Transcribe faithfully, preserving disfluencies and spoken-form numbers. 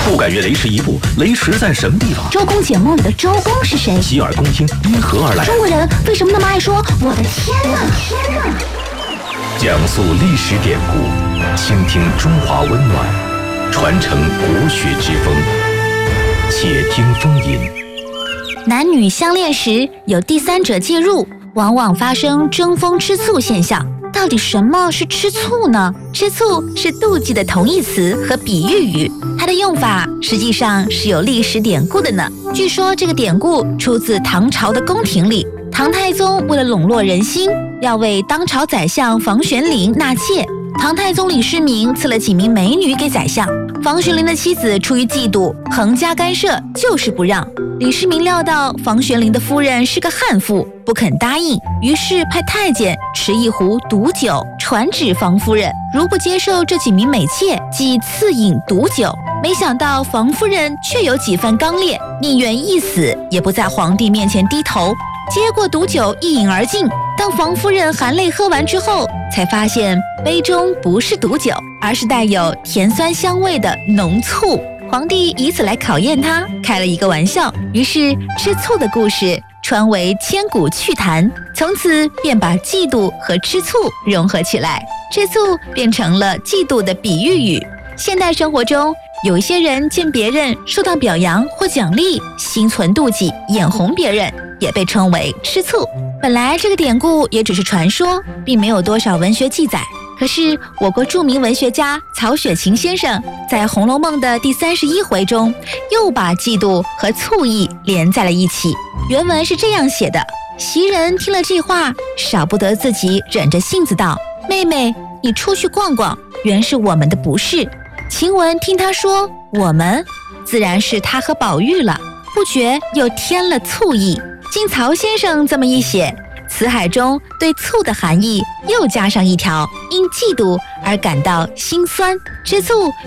不敢越雷池一步，雷池在什么地方？ 周公解梦里的周公是谁？ 洗耳恭听，因何而来？ 中国人为什么那么爱说我的天哪？天哪！ 讲述历史典故，倾听中华温暖，传承国学之风。且听风吟。 男女相恋时有第三者介入，往往发生争风吃醋现象。到底什么是吃醋呢？吃醋是妒忌的同义词和比喻语，它的用法实际上是有历史典故的呢。据说这个典故出自唐朝的宫廷里，唐太宗为了笼络人心，要为当朝宰相房玄龄纳妾。唐太宗李世民赐了几名美女给宰相，房玄龄的妻子出于嫉妒，横加干涉，就是不让。李世民料到房玄龄的夫人是个悍妇，不肯答应，于是派太监持一壶毒酒传旨房夫人，如不接受这几名美妾，即赐饮毒酒。没想到房夫人却有几分刚烈，宁愿一死也不在皇帝面前低头，接过毒酒一饮而尽。当房夫人含泪喝完之后，才发现杯中不是毒酒，而是带有甜酸香味的浓醋。皇帝以此来考验他，开了一个玩笑，于是吃醋的故事传为千古趣谈，从此便把嫉妒和吃醋融合起来，吃醋变成了嫉妒的比喻语。现代生活中，有一些人见别人受到表扬或奖励，心存妒忌，眼红别人，也被称为吃醋。本来这个典故也只是传说，并没有多少文学记载。可是我国著名文学家曹雪芹先生在《红楼梦》的第三十一回中，又把嫉妒和醋意连在了一起。原文是这样写的：袭人听了这话，少不得自己忍着性子道：“妹妹，你出去逛逛，原是我们的不是。”晴雯听他说我们，自然是他和宝玉了，不觉又添了醋意。经曹先生这么一写，词海中对醋的含义又加上一条，因嫉妒而感到心酸，吃醋